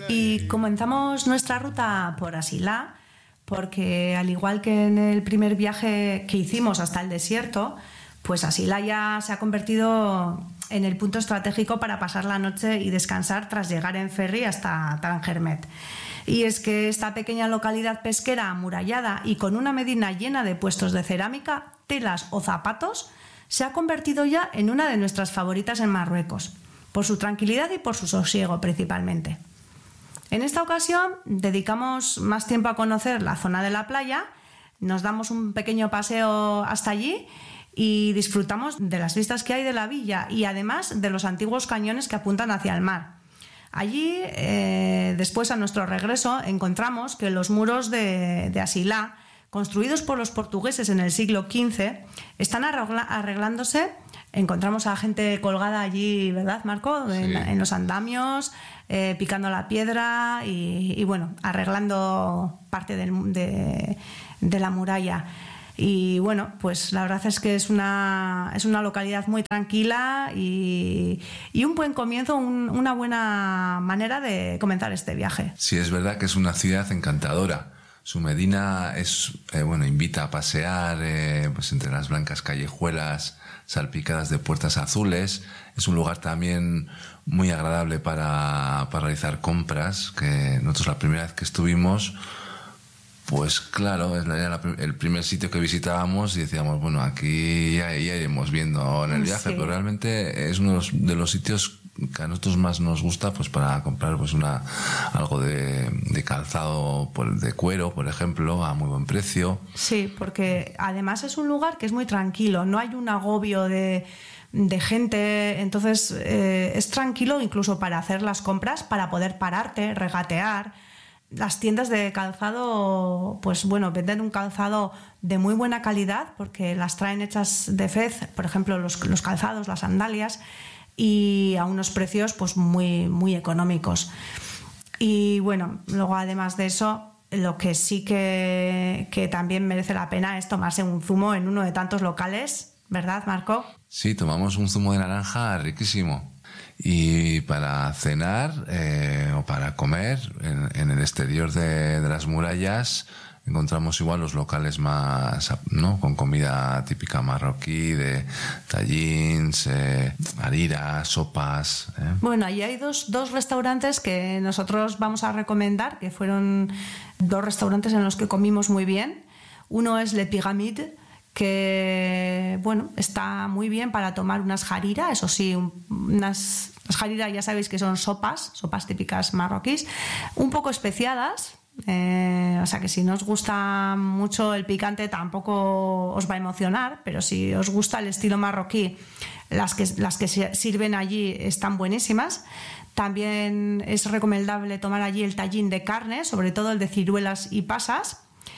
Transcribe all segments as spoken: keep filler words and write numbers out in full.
Y comenzamos nuestra ruta por Asilá, porque al igual que en el primer viaje que hicimos hasta el desierto, pues Asilá ya se ha convertido en el punto estratégico para pasar la noche y descansar tras llegar en ferry hasta Tangermet. Y es que esta pequeña localidad pesquera amurallada y con una medina llena de puestos de cerámica, telas o zapatos, se ha convertido ya en una de nuestras favoritas en Marruecos, por su tranquilidad y por su sosiego principalmente. En esta ocasión dedicamos más tiempo a conocer la zona de la playa, nos damos un pequeño paseo hasta allí y disfrutamos de las vistas que hay de la villa y además de los antiguos cañones que apuntan hacia el mar. Allí, eh, después a nuestro regreso, encontramos que los muros de, de Asilá, construidos por los portugueses en el siglo quince, están arregla, arreglándose. Encontramos a gente colgada allí, ¿verdad, Marco? Sí. En, en los andamios, eh, picando la piedra y, y bueno, arreglando parte del, de, de la muralla. Y bueno, pues la verdad es que es una, es una localidad muy tranquila y, y un buen comienzo, un, una buena manera de comenzar este viaje. Sí, es verdad que es una ciudad encantadora. Su medina es, eh, bueno, invita a pasear eh, pues entre las blancas callejuelas salpicadas de puertas azules. Es un lugar también muy agradable para, para realizar compras, que nosotros la primera vez que estuvimos, pues claro, era la, el primer sitio que visitábamos y decíamos, bueno, aquí ya, ya iremos viendo en el viaje, sí. Pero realmente es uno de los, de los sitios que a nosotros más nos gusta, pues para comprar pues una algo de, de calzado por, de cuero, por ejemplo, a muy buen precio. Sí, porque además es un lugar que es muy tranquilo, no hay un agobio de, de gente, entonces eh, es tranquilo incluso para hacer las compras, para poder pararte, regatear. Las tiendas de calzado, pues bueno, venden un calzado de muy buena calidad porque las traen hechas de Fez, por ejemplo, los, los calzados, las sandalias, y a unos precios pues muy, muy económicos. Y bueno, luego además de eso, lo que sí que, que también merece la pena es tomarse un zumo en uno de tantos locales, ¿verdad, Marco? Sí, tomamos un zumo de naranja riquísimo. Y para cenar eh, o para comer en, en el exterior de, de las murallas encontramos igual los locales más, ¿no?, con comida típica marroquí, de tagines, eh, hariras, sopas. ¿eh? Bueno, ahí hay dos, dos restaurantes que nosotros vamos a recomendar, que fueron dos restaurantes en los que comimos muy bien. Uno es Le Pyramide, que bueno, está muy bien para tomar unas jarira, eso sí, unas las jarira ya sabéis que son sopas, sopas típicas marroquíes, un poco especiadas, eh, o sea que si no os gusta mucho el picante tampoco os va a emocionar, pero si os gusta el estilo marroquí, las que, las que se sirven allí están buenísimas. También es recomendable tomar allí el tagine de carne, sobre todo el de ciruelas y pasas.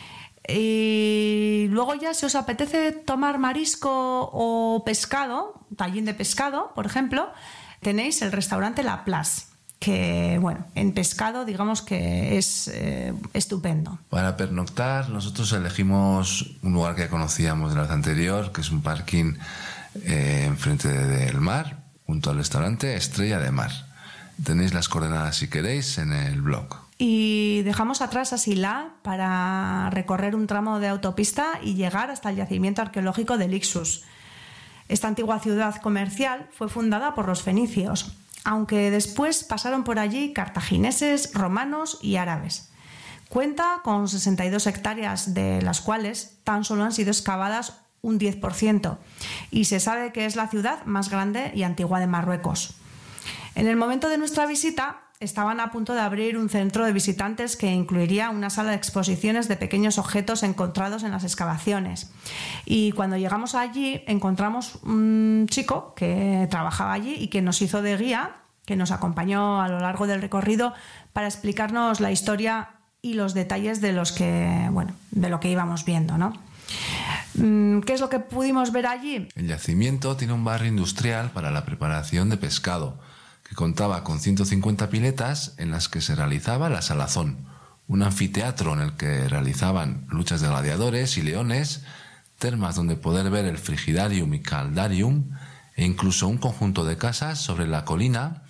Y luego ya, si os apetece tomar marisco o pescado, tagine de pescado, por ejemplo, tenéis el restaurante La Place, que bueno, en pescado digamos que es eh, estupendo. Para pernoctar nosotros elegimos un lugar que ya conocíamos de la vez anterior, que es un parking eh, enfrente del mar, junto al restaurante Estrella de Mar. Tenéis las coordenadas si queréis en el blog. Y dejamos atrás Asilá para recorrer un tramo de autopista y llegar hasta el yacimiento arqueológico de Lixus. Esta antigua ciudad comercial fue fundada por los fenicios, aunque después pasaron por allí cartagineses, romanos y árabes. Cuenta con sesenta y dos hectáreas, de las cuales tan solo han sido excavadas un diez por ciento, y se sabe que es la ciudad más grande y antigua de Marruecos. En el momento de nuestra visita, estaban a punto de abrir un centro de visitantes que incluiría una sala de exposiciones de pequeños objetos encontrados en las excavaciones. Y cuando llegamos allí encontramos un chico que trabajaba allí y que nos hizo de guía, que nos acompañó a lo largo del recorrido para explicarnos la historia y los detalles de los que, bueno, de lo que íbamos viendo, ¿no? ¿Qué es lo que pudimos ver allí? El yacimiento tiene un barrio industrial para la preparación de pescado, que contaba con ciento cincuenta piletas en las que se realizaba la salazón, un anfiteatro en el que realizaban luchas de gladiadores y leones, termas donde poder ver el frigidarium y caldarium, e incluso un conjunto de casas sobre la colina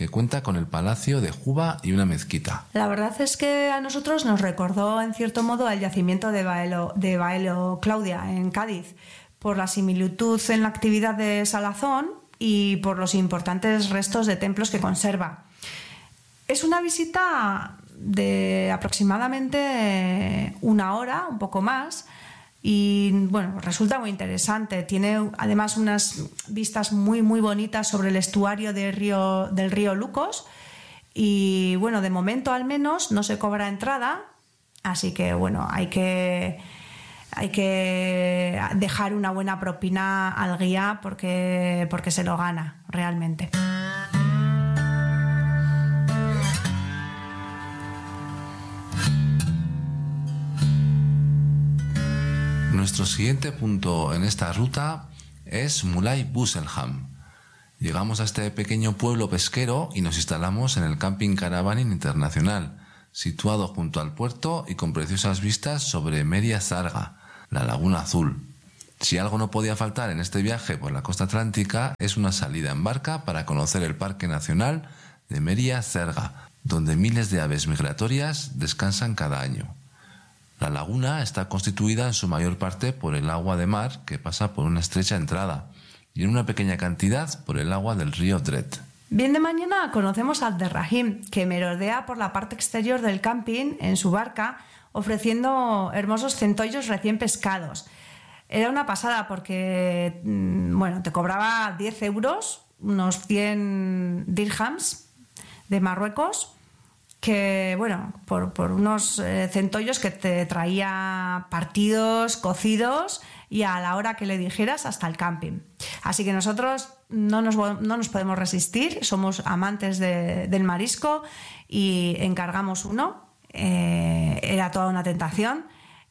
que cuenta con el Palacio de Juba y una mezquita. La verdad es que a nosotros nos recordó en cierto modo al yacimiento de Baelo, de Baelo Claudia en Cádiz, por la similitud en la actividad de Salazón y por los importantes restos de templos que conserva. Es una visita de aproximadamente una hora, un poco más, y bueno, resulta muy interesante. Tiene además unas vistas muy muy bonitas sobre el estuario del río, del río Lucos, y bueno, de momento al menos no se cobra entrada, así que bueno, hay que, hay que dejar una buena propina al guía porque, porque se lo gana realmente. Nuestro siguiente punto en esta ruta es Mulai Busselham. Llegamos a este pequeño pueblo pesquero y nos instalamos en el Camping Caravaning Internacional, situado junto al puerto y con preciosas vistas sobre Meria Zarga, la Laguna Azul. Si algo no podía faltar en este viaje por la costa atlántica es una salida en barca para conocer el Parque Nacional de Meria Zarga, donde miles de aves migratorias descansan cada año. La laguna está constituida en su mayor parte por el agua de mar que pasa por una estrecha entrada y en una pequeña cantidad por el agua del río Dret. Bien de mañana conocemos a Abderrahim, que merodea por la parte exterior del camping en su barca, ofreciendo hermosos centollos recién pescados. Era una pasada porque, bueno, te cobraba diez euros, unos cien dirhams de Marruecos, que bueno, por, por unos eh, centollos que te traía partidos, cocidos y a la hora que le dijeras hasta el camping. Así que nosotros no nos, no nos podemos resistir, somos amantes de, del marisco y encargamos uno. Eh, era toda una tentación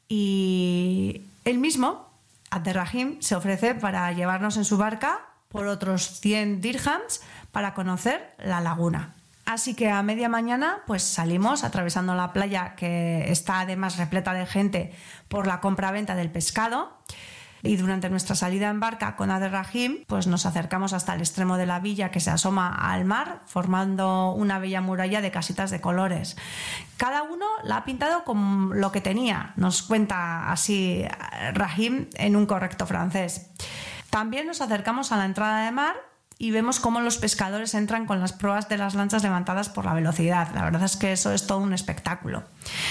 y él mismo, Abderrahim, se ofrece para llevarnos en su barca por otros cien dirhams para conocer la laguna. Así que a media mañana pues salimos atravesando la playa, que está además repleta de gente por la compra-venta del pescado, y durante nuestra salida en barca con Abderrahim pues nos acercamos hasta el extremo de la villa que se asoma al mar, formando una bella muralla de casitas de colores. Cada uno la ha pintado con lo que tenía, nos cuenta así Rahim en un correcto francés. También nos acercamos a la entrada de mar y vemos cómo los pescadores entran con las proas de las lanchas levantadas por la velocidad. La verdad es que eso es todo un espectáculo.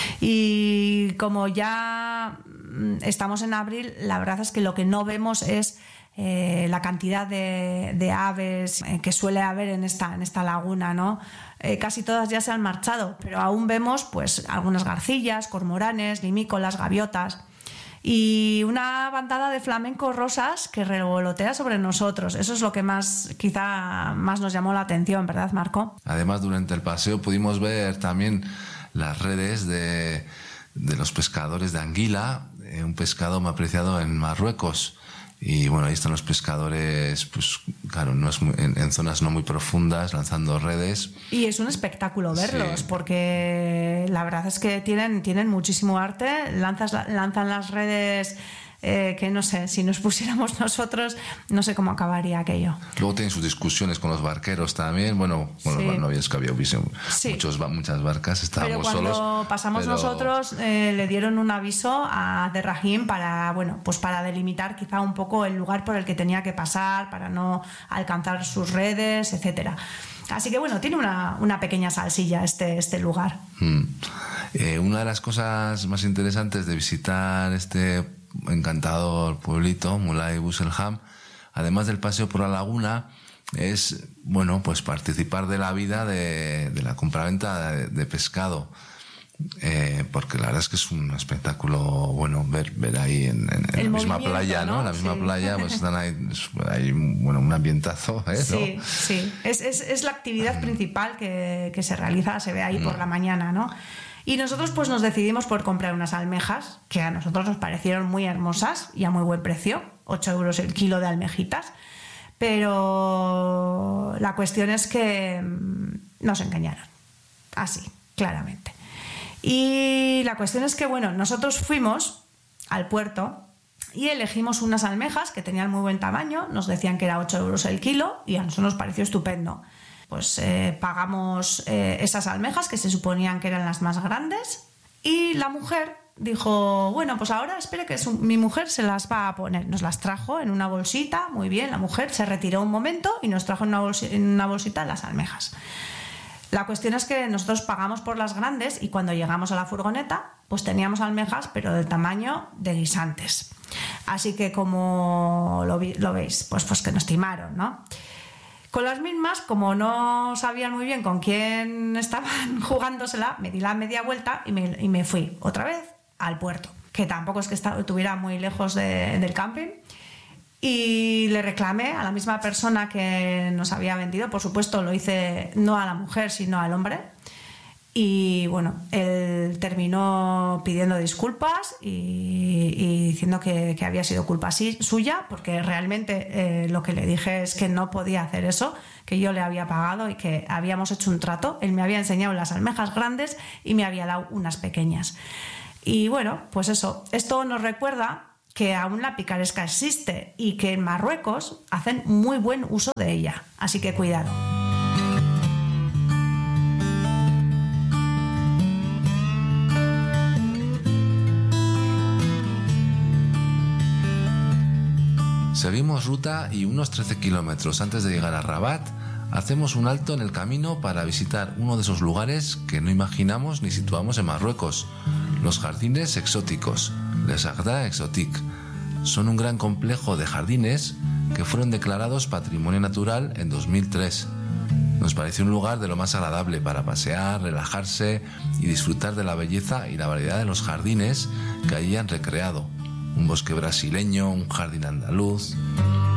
Y como ya estamos en abril, la verdad es que lo que no vemos es eh, la cantidad de, de aves eh, que suele haber en esta, en esta laguna, ¿no? Eh, casi todas ya se han marchado, pero aún vemos pues algunas garcillas, cormoranes, limícolas, gaviotas y una bandada de flamencos rosas que revolotea sobre nosotros. Eso es lo que más, quizá más nos llamó la atención, ¿verdad, Marco? Además, durante el paseo pudimos ver también las redes de, de los pescadores de anguila, eh, un pescado muy apreciado en Marruecos. Y bueno, ahí están los pescadores, pues claro, no es muy, en, en zonas no muy profundas, lanzando redes. Y es un espectáculo verlos, sí, porque la verdad es que tienen, tienen muchísimo arte, lanzas, lanzan las redes eh, que no sé, si nos pusiéramos nosotros, no sé cómo acabaría aquello. Luego tienen sus discusiones con los barqueros también, bueno, bueno sí. no es que había sí. muchos, muchas barcas, estábamos pero cuando solos. pasamos pero... nosotros eh, le dieron un aviso a Abderrahim para, bueno, pues para delimitar quizá un poco el lugar por el que tenía que pasar, para no alcanzar sus redes, etcétera. Así que bueno, tiene una, una pequeña salsilla este, este lugar. Mm. Eh, una de las cosas más interesantes de visitar este encantador pueblito, Mulai Busselham, además del paseo por la laguna, es bueno, pues participar de la vida de, de la compraventa de, de pescado. Eh, porque la verdad es que es un espectáculo bueno ver, ver ahí en, en, en la misma playa, ¿no? ¿no? En la misma sí. playa, pues están ahí, hay bueno, un ambientazo, ¿eh? Sí, ¿no? sí. Es, es, es la actividad principal que, que se realiza, se ve ahí por la mañana, ¿no? Y nosotros pues nos decidimos por comprar unas almejas que a nosotros nos parecieron muy hermosas y a muy buen precio, ocho euros el kilo de almejitas, pero la cuestión es que nos engañaron, así, claramente. Y la cuestión es que, bueno, nosotros fuimos al puerto y elegimos unas almejas que tenían muy buen tamaño, nos decían que era ocho euros el kilo y a nosotros nos pareció estupendo. pues eh, pagamos eh, esas almejas que se suponían que eran las más grandes y la mujer dijo, bueno, pues ahora espere que su, mi mujer se las va a poner. Nos las trajo en una bolsita, muy bien, la mujer se retiró un momento y nos trajo en una, bolsi, en una bolsita las almejas. La cuestión es que nosotros pagamos por las grandes y cuando llegamos a la furgoneta, pues teníamos almejas, pero del tamaño de guisantes. Así que como lo, vi, lo veis, pues, pues que nos timaron, ¿no? Con las mismas, como no sabían muy bien con quién estaban jugándosela, me di la media vuelta y me, y me fui otra vez al puerto, que tampoco es que estuviera muy lejos de, del camping. Y le reclamé a la misma persona que nos había vendido, por supuesto lo hice no a la mujer sino al hombre, y bueno, él terminó pidiendo disculpas y, y diciendo que, que había sido culpa sí, suya, porque realmente eh, lo que le dije es que no podía hacer eso, que yo le había pagado y que habíamos hecho un trato. Él me había enseñado las almejas grandes y me había dado unas pequeñas. Y bueno, pues eso, esto nos recuerda que aún la picaresca existe y que en Marruecos hacen muy buen uso de ella. Así que cuidado. Seguimos ruta y unos trece kilómetros antes de llegar a Rabat hacemos un alto en el camino para visitar uno de esos lugares que no imaginamos ni situamos en Marruecos, los jardines exóticos, Les Jardins Exotiques. Son un gran complejo de jardines que fueron declarados Patrimonio Natural en dos mil tres. Nos pareció un lugar de lo más agradable para pasear, relajarse y disfrutar de la belleza y la variedad de los jardines que allí han recreado. Un bosque brasileño, un jardín andaluz.